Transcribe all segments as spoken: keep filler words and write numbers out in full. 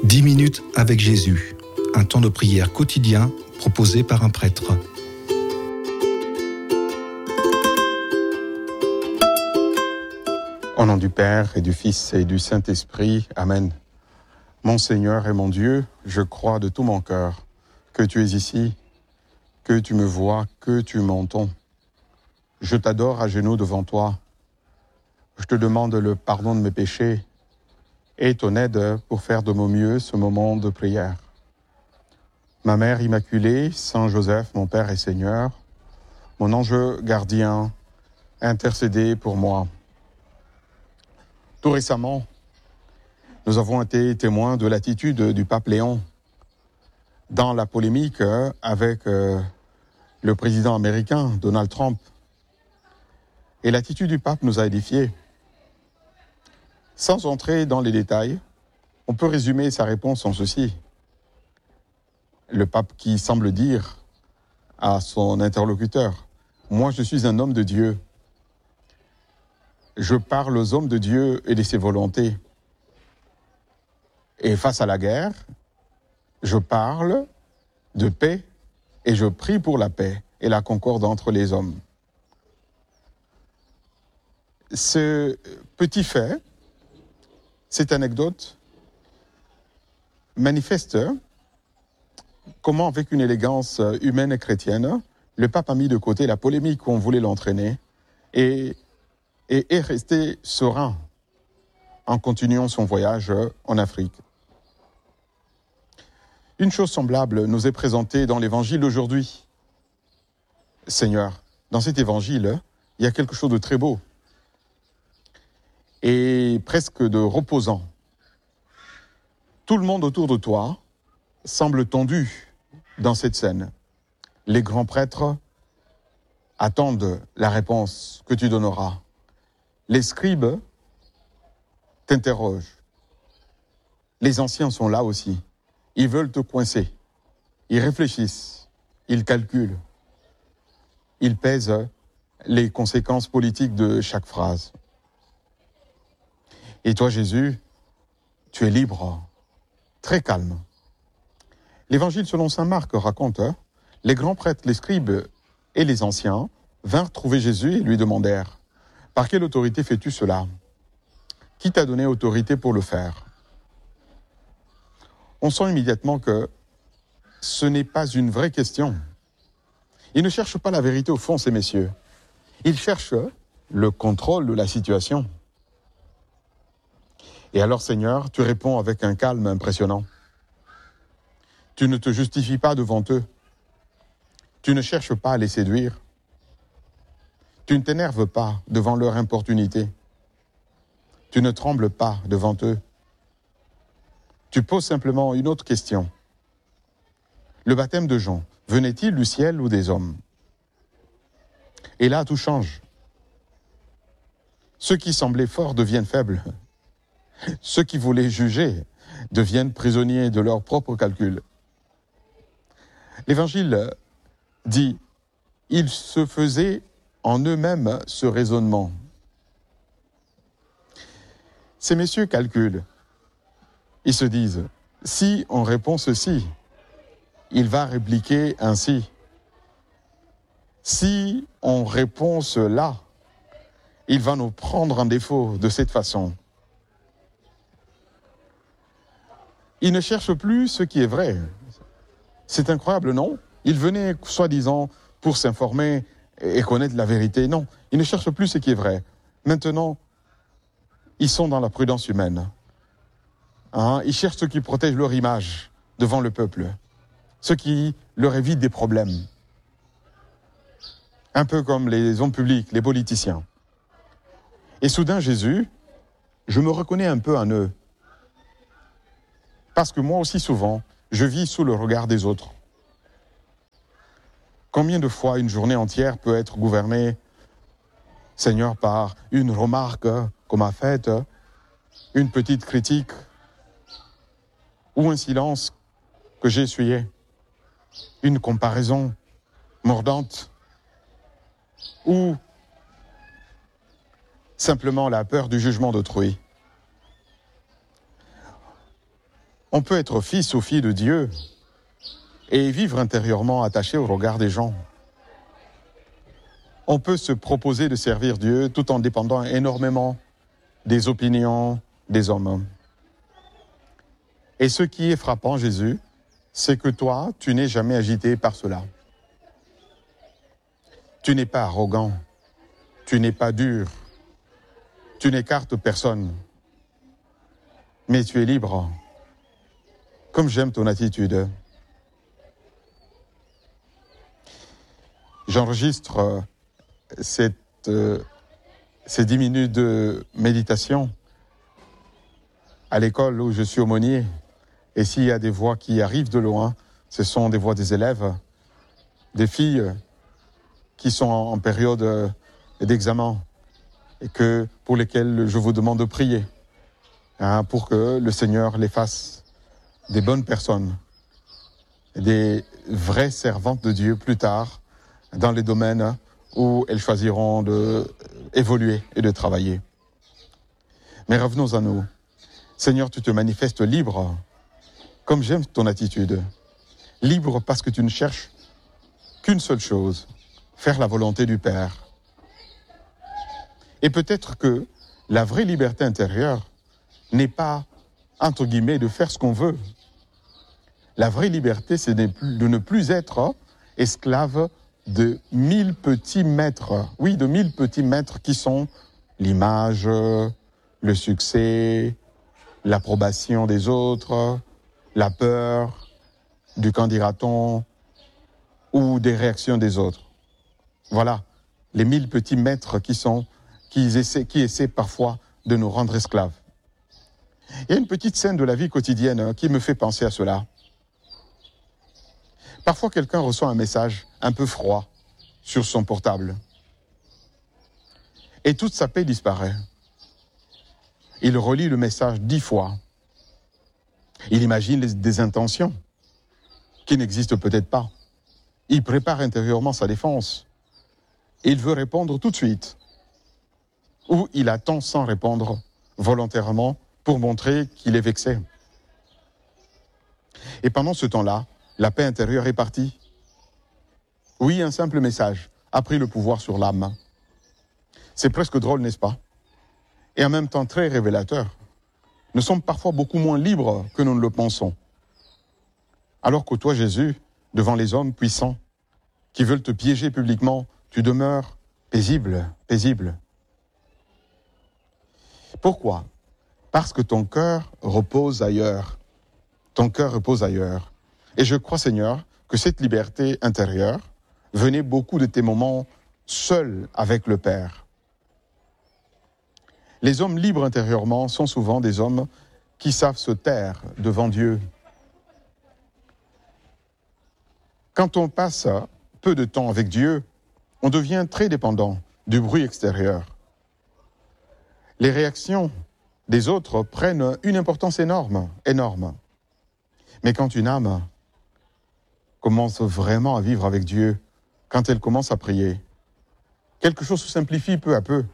dix minutes avec Jésus, un temps de prière quotidien proposé par un prêtre. Au nom du Père et du Fils et du Saint-Esprit, Amen. Mon Seigneur et mon Dieu, je crois de tout mon cœur que tu es ici, que tu me vois, que tu m'entends. Je t'adore à genoux devant toi. Je te demande le pardon de mes péchés et ton aide pour faire de mon mieux ce moment de prière. Ma Mère Immaculée, Saint Joseph, mon Père et Seigneur, mon ange gardien, intercédez pour moi. Tout récemment, nous avons été témoins de l'attitude du pape Léon dans la polémique avec le président américain, Donald Trump. Et l'attitude du pape nous a édifiés. Sans entrer dans les détails, on peut résumer sa réponse en ceci. Le pape qui semble dire à son interlocuteur, « Moi, je suis un homme de Dieu. Je parle aux hommes de Dieu et de ses volontés. Et face à la guerre, je parle de paix et je prie pour la paix et la concorde entre les hommes. » Ce petit fait, cette anecdote, manifeste comment, avec une élégance humaine et chrétienne, le pape a mis de côté la polémique où on voulait l'entraîner et, et est resté serein en continuant son voyage en Afrique. Une chose semblable nous est présentée dans l'évangile d'aujourd'hui. Seigneur, dans cet évangile, il y a quelque chose de très beau et presque de reposant. Tout le monde autour de toi semble tendu dans cette scène. Les grands prêtres attendent la réponse que tu donneras. Les scribes t'interrogent. Les anciens sont là aussi. Ils veulent te coincer. Ils réfléchissent. Ils calculent. Ils pèsent les conséquences politiques de chaque phrase. Et toi, Jésus, tu es libre, très calme. L'évangile selon saint Marc raconte, hein, les grands prêtres, les scribes et les anciens vinrent trouver Jésus et lui demandèrent, « Par quelle autorité fais-tu cela ? Qui t'a donné autorité pour le faire ?» On sent immédiatement que ce n'est pas une vraie question. Ils ne cherchent pas la vérité au fond, ces messieurs. Ils cherchent le contrôle de la situation. Et alors, Seigneur, tu réponds avec un calme impressionnant. Tu ne te justifies pas devant eux. Tu ne cherches pas à les séduire. Tu ne t'énerves pas devant leur importunité. Tu ne trembles pas devant eux. Tu poses simplement une autre question. Le baptême de Jean, venait-il du ciel ou des hommes ? Et là, tout change. Ceux qui semblaient forts deviennent faibles. Ceux qui voulaient juger deviennent prisonniers de leurs propres calculs. L'Évangile dit, ils se faisaient en eux-mêmes ce raisonnement. Ces messieurs calculent. Ils se disent, si on répond ceci, il va répliquer ainsi. Si on répond cela, il va nous prendre en défaut de cette façon. Ils ne cherchent plus ce qui est vrai. C'est incroyable, non ? Ils venaient, soi-disant, pour s'informer et connaître la vérité. Non, ils ne cherchent plus ce qui est vrai. Maintenant, ils sont dans la prudence humaine. Hein ? Ils cherchent ce qui protège leur image devant le peuple, ce qui leur évite des problèmes. Un peu comme les hommes publics, les politiciens. Et soudain, Jésus, je me reconnais un peu en eux. Parce que moi aussi, souvent, je vis sous le regard des autres. Combien de fois une journée entière peut être gouvernée, Seigneur, par une remarque qu'on m'a faite, une petite critique, ou un silence que j'ai essuyé, une comparaison mordante, ou simplement la peur du jugement d'autrui. On peut être fils ou fille de Dieu et vivre intérieurement attaché au regard des gens. On peut se proposer de servir Dieu tout en dépendant énormément des opinions des hommes. Et ce qui est frappant, Jésus, c'est que toi, tu n'es jamais agité par cela. Tu n'es pas arrogant, tu n'es pas dur, tu n'écartes personne, mais tu es libre. Comme j'aime ton attitude. J'enregistre cette, euh, ces dix minutes de méditation à l'école où je suis aumônier. Et s'il y a des voix qui arrivent de loin, ce sont des voix des élèves, des filles qui sont en période d'examen et que, pour lesquelles je vous demande de prier, hein, pour que le Seigneur les fasse des bonnes personnes, des vraies servantes de Dieu plus tard, dans les domaines où elles choisiront d'évoluer et de travailler. Mais revenons à nous. Seigneur, tu te manifestes libre, comme j'aime ton attitude. Libre parce que tu ne cherches qu'une seule chose, faire la volonté du Père. Et peut-être que la vraie liberté intérieure n'est pas, entre guillemets, de faire ce qu'on veut. La vraie liberté, c'est de ne plus être esclave de mille petits maîtres. Oui, de mille petits maîtres qui sont l'image, le succès, l'approbation des autres, la peur du qu'en dira-t-on ou des réactions des autres. Voilà, les mille petits maîtres qui sont, qui essaient, qui essaient parfois de nous rendre esclaves. Il y a une petite scène de la vie quotidienne qui me fait penser à cela. Parfois, quelqu'un reçoit un message un peu froid sur son portable. Et toute sa paix disparaît. Il relit le message dix fois. Il imagine les, des intentions qui n'existent peut-être pas. Il prépare intérieurement sa défense. Il veut répondre tout de suite. Ou il attend sans répondre volontairement pour montrer qu'il est vexé. Et pendant ce temps-là, la paix intérieure est partie. Oui, un simple message a pris le pouvoir sur l'âme. C'est presque drôle, n'est-ce pas? Et en même temps très révélateur. Nous sommes parfois beaucoup moins libres que nous ne le pensons. Alors que toi, Jésus, devant les hommes puissants qui veulent te piéger publiquement, tu demeures paisible, paisible. Pourquoi? Parce que ton cœur repose ailleurs. Ton cœur repose ailleurs. Et je crois, Seigneur, que cette liberté intérieure venait beaucoup de tes moments seuls avec le Père. Les hommes libres intérieurement sont souvent des hommes qui savent se taire devant Dieu. Quand on passe peu de temps avec Dieu, on devient très dépendant du bruit extérieur. Les réactions des autres prennent une importance énorme, énorme. Mais quand une âme commence vraiment à vivre avec Dieu, quand elle commence à prier, quelque chose se simplifie peu à peu.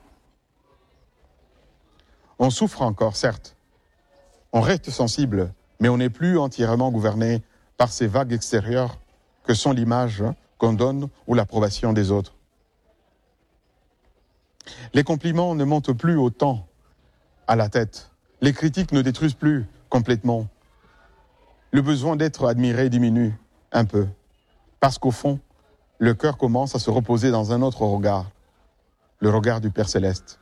On souffre encore, certes. On reste sensible, mais on n'est plus entièrement gouverné par ces vagues extérieures que sont l'image qu'on donne ou l'approbation des autres. Les compliments ne montent plus autant à la tête. Les critiques ne détruisent plus complètement. Le besoin d'être admiré diminue un peu. Parce qu'au fond, le cœur commence à se reposer dans un autre regard, le regard du Père Céleste.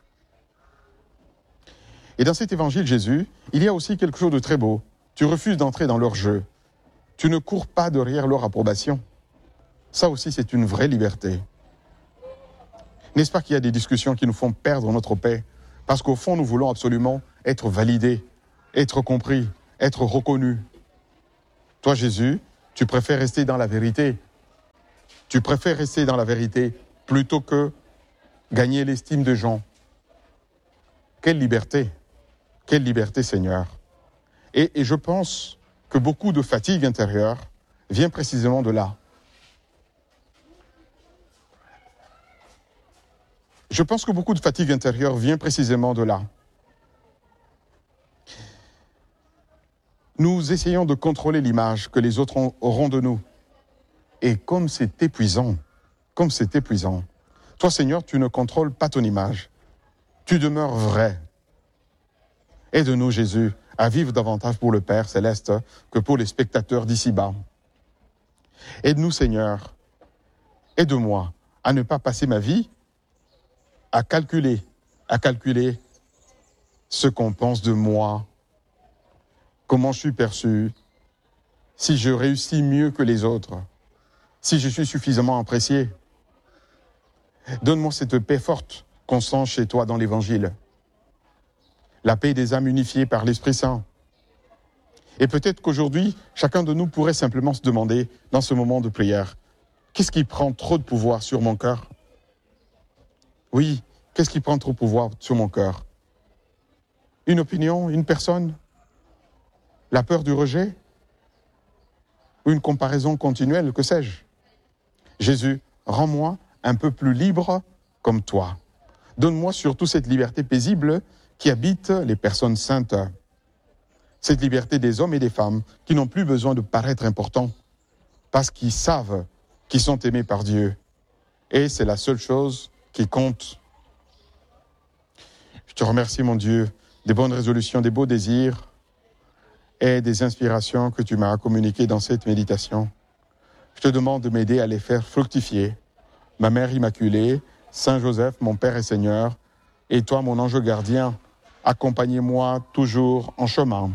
Et dans cet évangile, Jésus, il y a aussi quelque chose de très beau. Tu refuses d'entrer dans leur jeu. Tu ne cours pas derrière leur approbation. Ça aussi, c'est une vraie liberté. N'est-ce pas qu'il y a des discussions qui nous font perdre notre paix? Parce qu'au fond, nous voulons absolument être validés, être compris, être reconnus. Toi, Jésus, tu préfères rester dans la vérité. Tu préfères rester dans la vérité plutôt que gagner l'estime des gens. Quelle liberté! Quelle liberté, Seigneur! Et, et je pense que beaucoup de fatigue intérieure vient précisément de là. Je pense que beaucoup de fatigue intérieure vient précisément de là. nous essayons de contrôler l'image que les autres ont- auront de nous. Et comme c'est épuisant, comme c'est épuisant, toi Seigneur, tu ne contrôles pas ton image. Tu demeures vrai. Aide-nous, Jésus, à vivre davantage pour le Père céleste que pour les spectateurs d'ici-bas. Aide-nous, Seigneur. Aide-moi à ne pas passer ma vie à calculer, à calculer ce qu'on pense de moi, comment je suis perçu, si je réussis mieux que les autres, si je suis suffisamment apprécié. Donne-moi cette paix forte qu'on sent chez toi dans l'Évangile. La paix des âmes unifiées par l'Esprit Saint. Et peut-être qu'aujourd'hui, chacun de nous pourrait simplement se demander, dans ce moment de prière, qu'est-ce qui prend trop de pouvoir sur mon cœur ? Oui, qu'est-ce qui prend trop de pouvoir sur mon cœur ? Une opinion, une personne ? La peur du rejet ? Ou une comparaison continuelle, que sais-je ? Jésus, rends-moi un peu plus libre comme toi. Donne-moi surtout cette liberté paisible qui habite les personnes saintes. Cette liberté des hommes et des femmes qui n'ont plus besoin de paraître importants parce qu'ils savent qu'ils sont aimés par Dieu. Et c'est la seule chose qui compte. Je te remercie, mon Dieu, des bonnes résolutions, des beaux désirs et des inspirations que tu m'as communiquées dans cette méditation. Je te demande de m'aider à les faire fructifier. Ma Mère Immaculée, Saint Joseph, mon Père et Seigneur, et toi, mon ange gardien, accompagnez-moi toujours en chemin.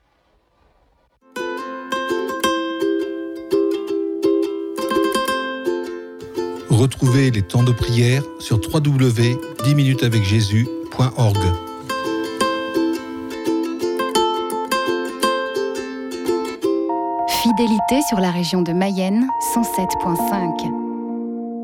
Retrouvez les temps de prière sur w w w point dix minutes avec jésus point org. Fidélité sur la région de Mayenne, cent sept virgule cinq.